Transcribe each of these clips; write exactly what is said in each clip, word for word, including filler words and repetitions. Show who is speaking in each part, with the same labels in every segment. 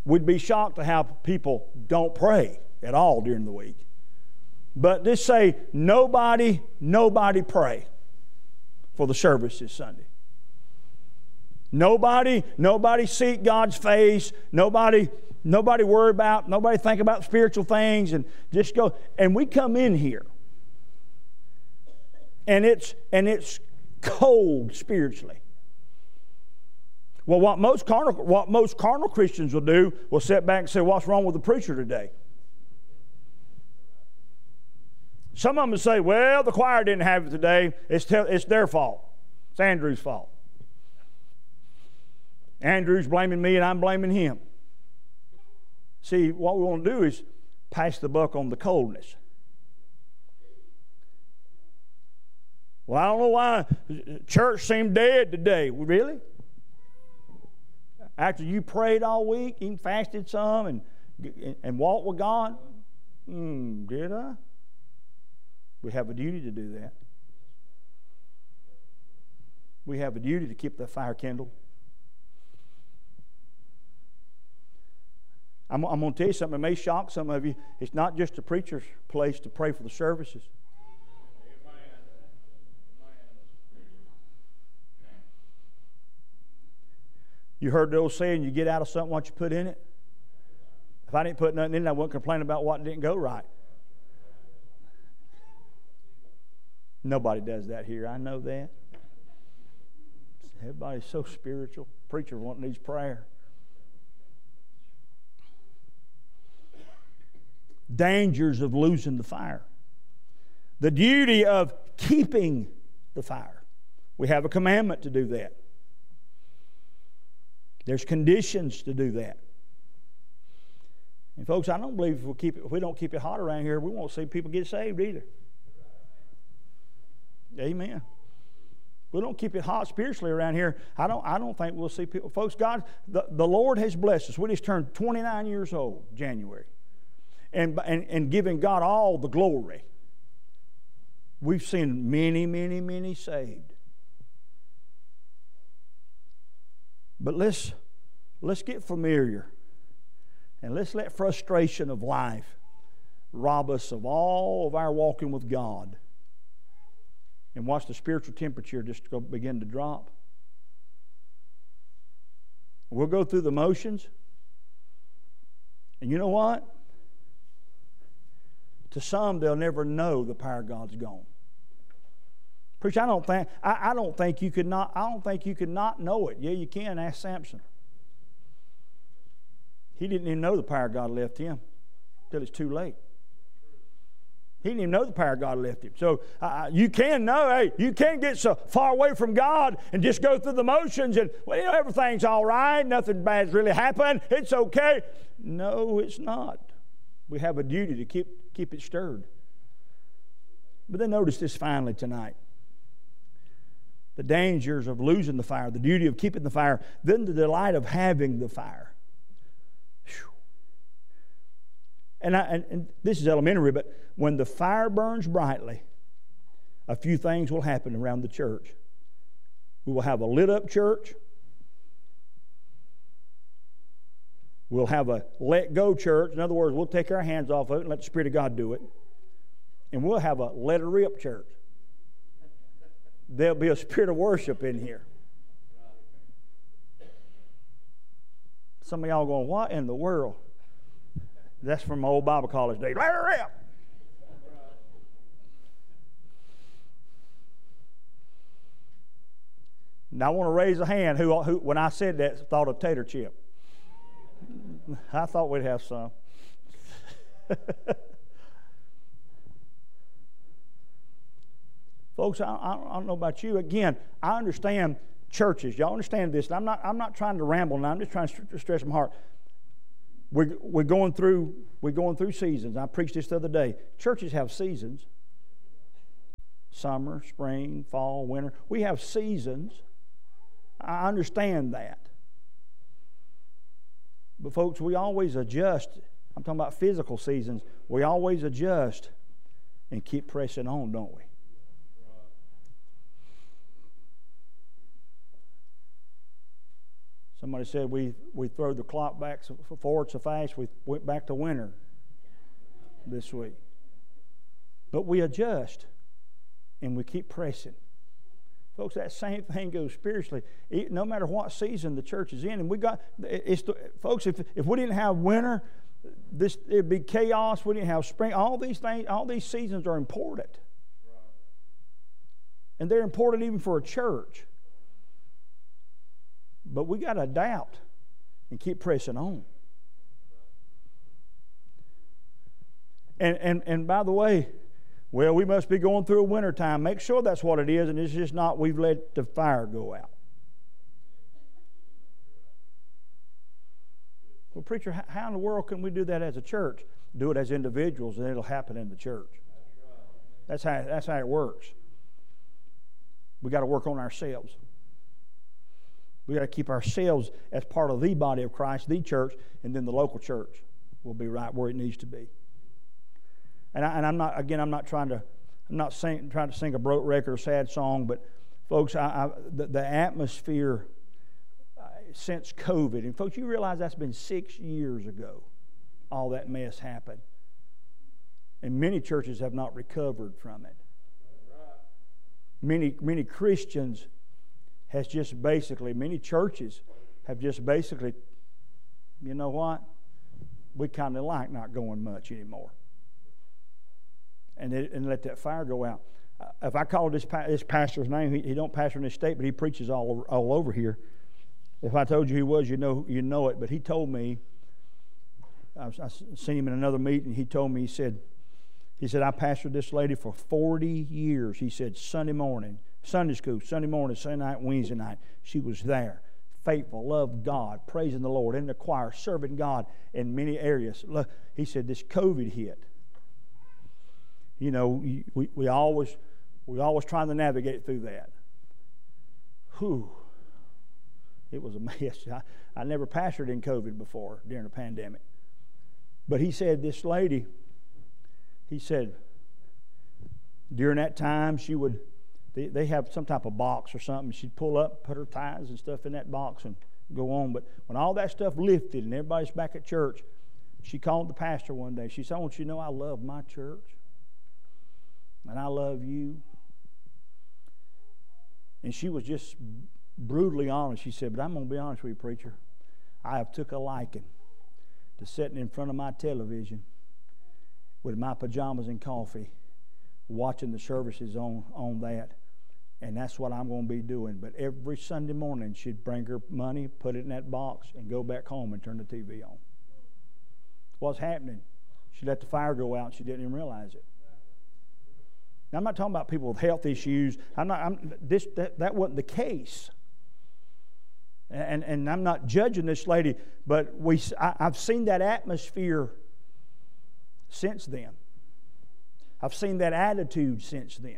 Speaker 1: we'd be shocked to how people don't pray at all during the week. But just say, nobody, nobody pray for the service this Sunday. Nobody, nobody seek God's face. Nobody, nobody worry about, nobody think about spiritual things, and just go. And we come in here, and it's and it's cold spiritually. Well, what most carnal, what most carnal Christians will do will sit back and say, "What's wrong with the preacher today?" Some of them will say, "Well, the choir didn't have it today. It's te- it's their fault. It's Andrew's fault. Andrew's blaming me, and I'm blaming him." See, what we want to do is pass the buck on the coldness. Well, I don't know why church seemed dead today. Really? After you prayed all week, even fasted some, and and walked with God? Hmm, did I? We have a duty to do that. We have a duty to keep the fire kindled. I'm, I'm going to tell you something. It may shock some of you. It's not just the preacher's place to pray for the services. You heard the old saying, you get out of something what you put in it. If I didn't put nothing in it, I wouldn't complain about what didn't go right. Nobody does that here. I know that. Everybody's so spiritual. Preacher wanting needs prayer. Dangers of losing the fire. The duty of keeping the fire. We have a commandment to do that. There's conditions to do that. And folks, I don't believe if we keep it, if we don't keep it hot around here, we won't see people get saved either. Amen. We don't keep it hot spiritually around here. I don't. I don't think we'll see people. Folks, God, the, the Lord has blessed us. We just turned twenty-nine years old, January, and and and giving God all the glory. We've seen many, many, many saved. But let's let's get familiar, and let's let frustration of life rob us of all of our walking with God. And watch the spiritual temperature just go begin to drop. We'll go through the motions. And you know what? To some, they'll never know the power of God's gone. Preacher, I don't think I, I don't think you could not I don't think you could not know it. Yeah, you can. Ask Samson. He didn't even know the power of God left him till it's too late. He didn't even know the power of God left him. So uh, you can know, hey, you can't get so far away from God and just go through the motions and, well, you know, everything's all right. Nothing bad's really happened. It's okay. No, it's not. We have a duty to keep, keep it stirred. But then notice this finally tonight. The dangers of losing the fire, the duty of keeping the fire, then the delight of having the fire. Whew. And, I, and, and this is elementary, but when the fire burns brightly, a few things will happen around the church. We will have a lit up church. We'll have a let go church. In other words, we'll take our hands off of it and let the Spirit of God do it. And we'll have a let her rip church. There'll be a spirit of worship in here. Some of y'all going, what in the world? That's from my old Bible college days. Let her rip. Now I want to raise a hand who, who, when I said that, thought of tater chip. I thought we'd have some. Folks, I, I don't know about you. Again, I understand churches. Y'all understand this. I'm not, I'm not trying to ramble now. I'm just trying to stress my heart. We're, we're, going through, we're going through seasons. I preached this the other day. Churches have seasons. Summer, spring, fall, winter. We have seasons. I understand that. But folks, we always adjust. I'm talking about physical seasons. We always adjust and keep pressing on, don't we? Somebody said we, we throw the clock back so, forward so fast we went back to winter this week. But we adjust and we keep pressing. Folks, that same thing goes spiritually. No matter what season the church is in, and we got it's the, folks. If if we didn't have winter, this it'd be chaos. We didn't have spring. All these things, all these seasons are important, and they're important even for a church. But we got to adapt and keep pressing on. And and and by the way. Well, we must be going through a winter time. Make sure that's what it is, and it's just not we've let the fire go out. Well, preacher, how in the world can we do that as a church? Do it as individuals, and it'll happen in the church. That's how, that's how it works. We got to work on ourselves. We got to keep ourselves as part of the body of Christ, the church, and then the local church will be right where it needs to be. And, I, and I'm not, again, I'm not trying to, I'm not sing, trying to sing a broke record or sad song, but folks, I, I, the, the atmosphere uh, since COVID, and folks, you realize that's been six years ago, all that mess happened. And many churches have not recovered from it. Many, many Christians has just basically, many churches have just basically, you know what? We kind of like not going much anymore. And, it, and let that fire go out. Uh, if I called this, pa- this pastor's name, he, he don't pastor in this state, but he preaches all over, all over here. If I told you he was, you know you know it. But he told me, I, I seen him in another meeting. He told me, he said, he said I pastored this lady for forty years. He said Sunday morning, Sunday school, Sunday morning, Sunday night, Wednesday night, she was there, faithful, loved God, praising the Lord in the choir, serving God in many areas. Look, he said this COVID hit. You know, we, we always we always trying to navigate through that. Whew. It was a mess. I, I never pastored in COVID before during the pandemic. But he said this lady, he said during that time she would, they, they have some type of box or something. She'd pull up, put her tithes and stuff in that box and go on. But when all that stuff lifted and everybody's back at church, she called the pastor one day. She said, I want you to know I love my church. And I love you. And she was just brutally honest. She said, but I'm going to be honest with you, preacher. I have took a liking to sitting in front of my television with my pajamas and coffee, watching the services on, on that. And that's what I'm going to be doing. But every Sunday morning, she'd bring her money, put it in that box, and go back home and turn the T V on. What's happening? She let the fire go out and she didn't even realize it. Now, I'm not talking about people with health issues. I'm not. I'm, this that, that wasn't the case. And and I'm not judging this lady, but we I, I've seen that atmosphere since then. I've seen that attitude since then,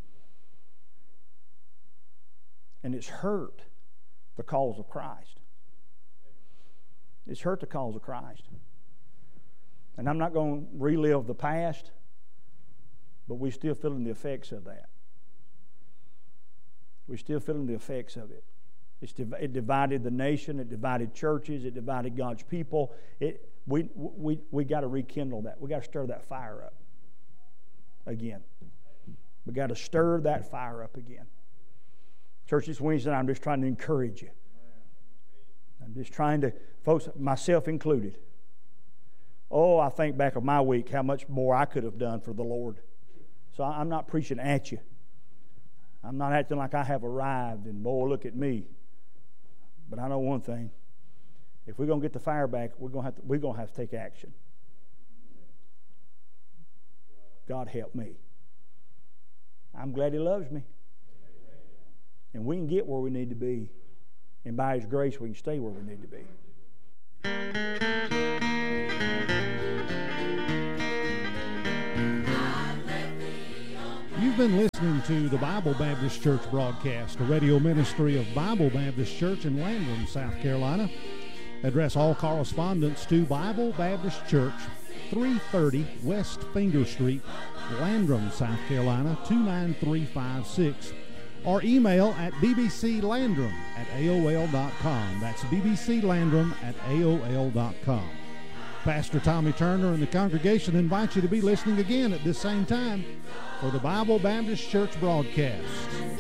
Speaker 1: and it's hurt the cause of Christ. It's hurt the cause of Christ. And I'm not going to relive the past. But we're still feeling the effects of that. We're still feeling the effects of it. It's, it divided the nation. It divided churches. It divided God's people. It, we we we got to rekindle that. We got to stir that fire up again. We got to stir that fire up again. Church, this Wednesday night, I'm just trying to encourage you. I'm just trying to, folks, myself included. Oh, I think back of my week, how much more I could have done for the Lord. So I'm not preaching at you. I'm not acting like I have arrived and, boy, look at me. But I know one thing. If we're going to get the fire back, we're going to have to, we're going to have to take action. God help me. I'm glad He loves me. And we can get where we need to be. And by His grace, we can stay where we need to be.
Speaker 2: You've been listening to the Bible Baptist Church broadcast, a radio ministry of Bible Baptist Church in Landrum, South Carolina. Address all correspondence to Bible Baptist Church, three thirty West Finger Street, Landrum, South Carolina, two nine three five six. or email at b b c landrum at a o l dot com. That's b b c landrum at a o l dot com. Pastor Tommy Turner and the congregation invite you to be listening again at this same time for the Bible Baptist Church broadcast.